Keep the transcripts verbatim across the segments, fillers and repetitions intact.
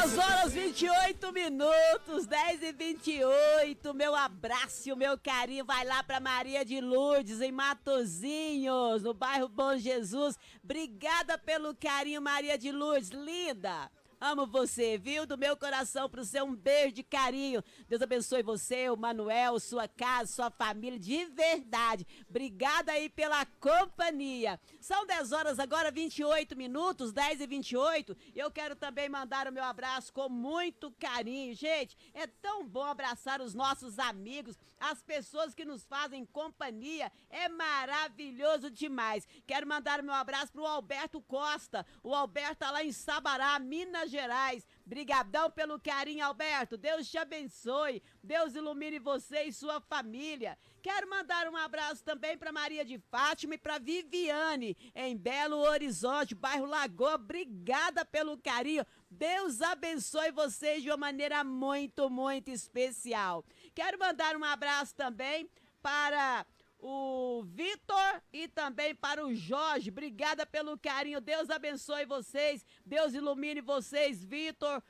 dez horas e vinte e oito minutos, dez e vinte e oito. Meu abraço e o meu carinho vai lá pra Maria de Lourdes, em Matozinhos, no bairro Bom Jesus. Obrigada pelo carinho, Maria de Lourdes, linda. Amo você, viu? Do meu coração pro seu, um beijo de carinho. Deus abençoe você, o Manuel, sua casa, sua família, de verdade. Obrigada aí pela companhia. São dez horas agora, vinte e oito minutos, dez e vinte e oito. Eu quero também mandar o meu abraço com muito carinho. Gente, é tão bom abraçar os nossos amigos, as pessoas que nos fazem companhia. É maravilhoso demais. Quero mandar o meu abraço pro Alberto Costa. O Alberto tá lá em Sabará, Minas Gerais. Brigadão pelo carinho, Alberto. Deus te abençoe. Deus ilumine você e sua família. Quero mandar um abraço também para Maria de Fátima e para Viviane, em Belo Horizonte, bairro Lagoa. Obrigada pelo carinho. Deus abençoe vocês de uma maneira muito, muito especial. Quero mandar um abraço também para o Vitor e também para o Jorge. Obrigada pelo carinho. Deus abençoe vocês. Deus ilumine vocês, Vitor,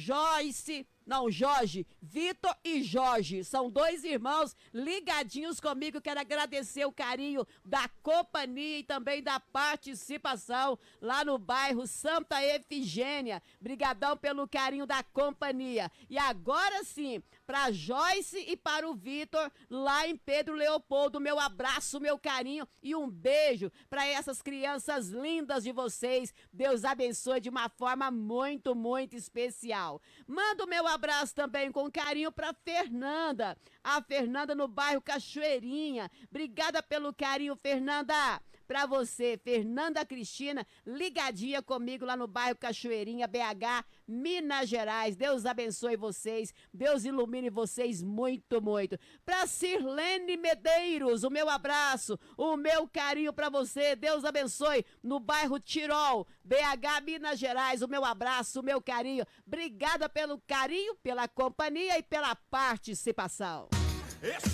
Joyce. Não, Jorge, Vitor e Jorge, são dois irmãos ligadinhos comigo. Quero agradecer o carinho da companhia e também da participação lá no bairro Santa Efigênia. Brigadão pelo carinho da companhia. E agora sim, para Joyce e para o Vitor, lá em Pedro Leopoldo, meu abraço, meu carinho e um beijo para essas crianças lindas de vocês. Deus abençoe de uma forma muito, muito especial. Manda o meu abraço abraço também com carinho para Fernanda, a Fernanda no bairro Cachoeirinha. Obrigada pelo carinho, Fernanda. Para você, Fernanda Cristina, ligadinha comigo lá no bairro Cachoeirinha, B H, Minas Gerais. Deus abençoe vocês, Deus ilumine vocês muito, muito. Para Sirlene Medeiros, o meu abraço, o meu carinho para você. Deus abençoe no bairro Tirol, B H, Minas Gerais. O meu abraço, o meu carinho. Obrigada pelo carinho, pela companhia e pela participação.